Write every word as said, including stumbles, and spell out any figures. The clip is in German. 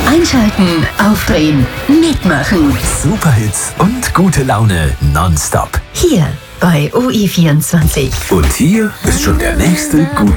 Einschalten, aufdrehen, mitmachen. Superhits und gute Laune nonstop. Hier bei O E vierundzwanzig. Und hier ist schon der nächste gute